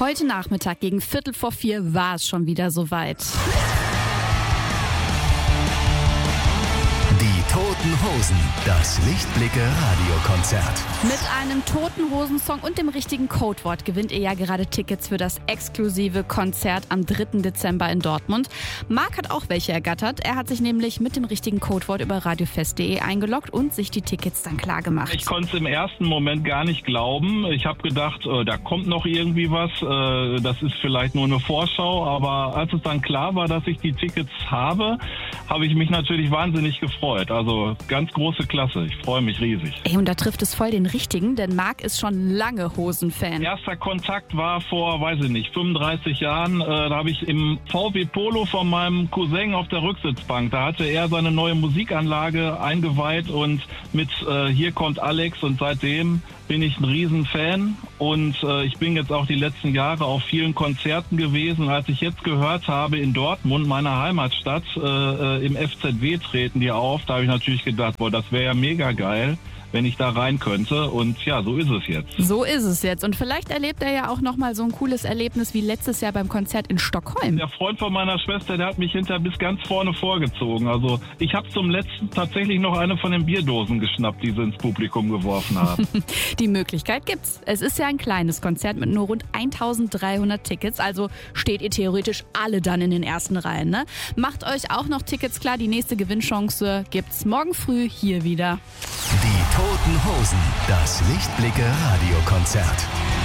Heute Nachmittag gegen 3:45 war es schon wieder soweit. Die Toten Hosen, das Lichtblicke-Radiokonzert. Mit einem Toten Hosen-Song und dem richtigen Codewort gewinnt ihr ja gerade Tickets für das exklusive Konzert am 3. Dezember in Dortmund. Marc hat auch welche ergattert. Er hat sich nämlich mit dem richtigen Codewort über radiofest.de eingeloggt und sich die Tickets dann klar gemacht. Ich konnte es im ersten Moment gar nicht glauben. Ich habe gedacht, da kommt noch irgendwie was. Das ist vielleicht nur eine Vorschau. Aber als es dann klar war, dass ich die Tickets habe ich mich natürlich wahnsinnig gefreut. Also ganz große Klasse. Ich freue mich riesig. Ey, und da trifft es voll den richtigen, denn Marc ist schon lange Hosen-Fan. Erster Kontakt war vor, 35 Jahren. Da habe ich im VW Polo von meinem Cousin auf der Rücksitzbank. Da hatte er seine neue Musikanlage eingeweiht und mit Hier kommt Alex, und seitdem bin ich ein Riesenfan und ich bin jetzt auch die letzten Jahre auf vielen Konzerten gewesen. Als ich jetzt gehört habe, in Dortmund, meiner Heimatstadt, im FZW treten die auf, da habe ich natürlich gedacht, boah, das wäre ja mega geil, wenn ich da rein könnte. Und ja, so ist es jetzt. So ist es jetzt. Und vielleicht erlebt er ja auch nochmal so ein cooles Erlebnis wie letztes Jahr beim Konzert in Stockholm. Der Freund von meiner Schwester, der hat mich hinterher bis ganz vorne vorgezogen. Also ich habe zum letzten tatsächlich noch eine von den Bierdosen geschnappt, die sie ins Publikum geworfen haben. Die Möglichkeit gibt's. Es ist ja ein kleines Konzert mit nur rund 1300 Tickets. Also steht ihr theoretisch alle dann in den ersten Reihen. Ne? Macht euch auch noch Tickets klar. Die nächste Gewinnchance gibt's morgen früh hier wieder. Die Toten Hosen, das Lichtblicke-Radiokonzert.